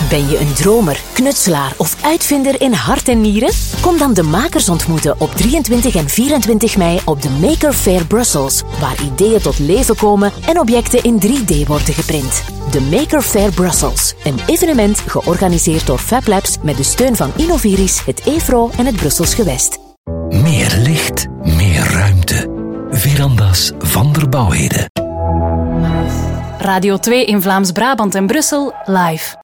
Ben je een dromer, knutselaar of uitvinder in hart en nieren? Kom dan de makers ontmoeten op 23 en 24 mei op de Maker Faire Brussels, waar ideeën tot leven komen en objecten in 3D worden geprint. De Maker Faire Brussels, een evenement georganiseerd door Fab Labs met de steun van Innoviris, het EFRO en het Brussels Gewest. Meer licht, meer ruimte. Veranda's van der Bouwheden. Radio 2 in Vlaams-Brabant en Brussel live.